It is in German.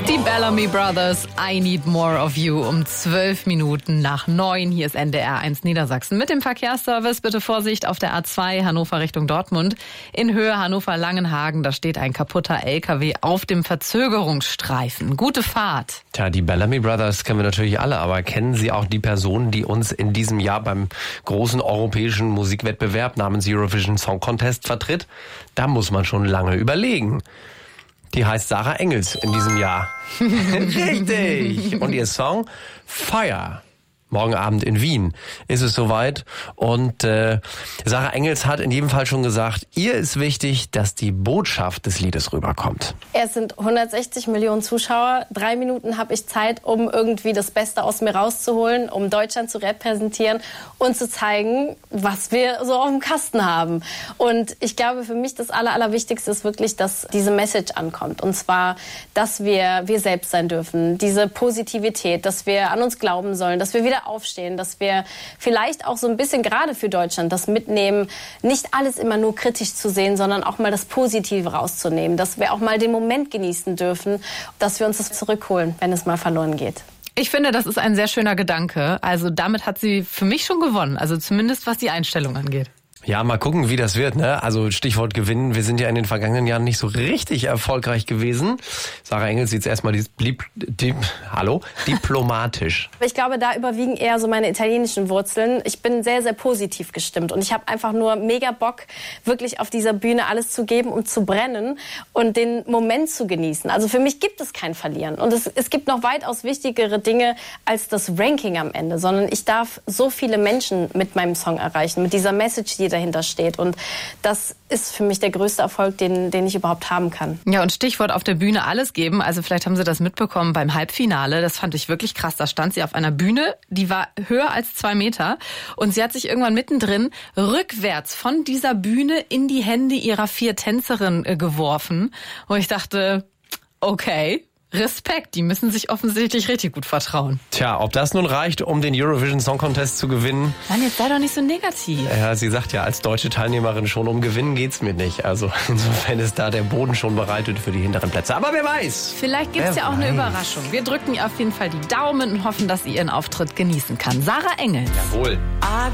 Die Bellamy Brothers, I Need More of You, um 12 Minuten nach 9. Hier ist NDR 1 Niedersachsen. Mit dem Verkehrsservice bitte Vorsicht auf der A2 Hannover Richtung Dortmund. In Höhe Hannover-Langenhagen, da steht ein kaputter LKW auf dem Verzögerungsstreifen. Gute Fahrt. Tja, die Bellamy Brothers kennen wir natürlich alle, aber kennen Sie auch die Person, die uns in diesem Jahr beim großen europäischen Musikwettbewerb namens Eurovision Song Contest vertritt? Da muss man schon lange überlegen. Die heißt Sarah Engels in diesem Jahr. Richtig! Und ihr Song Fire. Morgen Abend in Wien ist es soweit. Und Sarah Engels hat in jedem Fall schon gesagt, ihr ist wichtig, dass die Botschaft des Liedes rüberkommt. Es sind 160 Millionen Zuschauer. 3 Minuten habe ich Zeit, um irgendwie das Beste aus mir rauszuholen, um Deutschland zu repräsentieren und zu zeigen, was wir so auf dem Kasten haben. Und ich glaube, für mich das Allerwichtigste ist wirklich, dass diese Message ankommt. Und zwar, dass wir selbst sein dürfen. Diese Positivität, dass wir an uns glauben sollen, dass wir wieder aufstehen, dass wir vielleicht auch so ein bisschen gerade für Deutschland das mitnehmen, nicht alles immer nur kritisch zu sehen, sondern auch mal das Positive rauszunehmen, dass wir auch mal den Moment genießen dürfen, dass wir uns das zurückholen, wenn es mal verloren geht. Ich finde, das ist ein sehr schöner Gedanke. Also damit hat sie für mich schon gewonnen, also zumindest was die Einstellung angeht. Ja, mal gucken, wie das wird, ne? Also Stichwort gewinnen. Wir sind ja in den vergangenen Jahren nicht so richtig erfolgreich gewesen. Sarah Engels sieht es erstmal diplomatisch. Ich glaube, da überwiegen eher so meine italienischen Wurzeln. Ich bin sehr, sehr positiv gestimmt und ich habe einfach nur mega Bock, wirklich auf dieser Bühne alles zu geben und zu brennen und den Moment zu genießen. Also für mich gibt es kein Verlieren und es gibt noch weitaus wichtigere Dinge als das Ranking am Ende, sondern ich darf so viele Menschen mit meinem Song erreichen, mit dieser Message, die dahinter steht. Und das ist für mich der größte Erfolg, den ich überhaupt haben kann. Ja, und Stichwort auf der Bühne alles geben. Also vielleicht haben Sie das mitbekommen beim Halbfinale. Das fand ich wirklich krass. Da stand sie auf einer Bühne, die war höher als 2 Meter. Und sie hat sich irgendwann mittendrin rückwärts von dieser Bühne in die Hände ihrer 4 Tänzerinnen geworfen. Und ich dachte, okay, Respekt, die müssen sich offensichtlich richtig gut vertrauen. Tja, ob das nun reicht, um den Eurovision Song Contest zu gewinnen? Mann, jetzt sei doch nicht so negativ. Ja, sie sagt ja, als deutsche Teilnehmerin schon, um Gewinnen geht's mir nicht. Also insofern ist da der Boden schon bereitet für die hinteren Plätze. Aber wer weiß? Vielleicht gibt's ja auch eine Überraschung. Wir drücken ihr auf jeden Fall die Daumen und hoffen, dass sie ihren Auftritt genießen kann. Sarah Engels. Jawohl.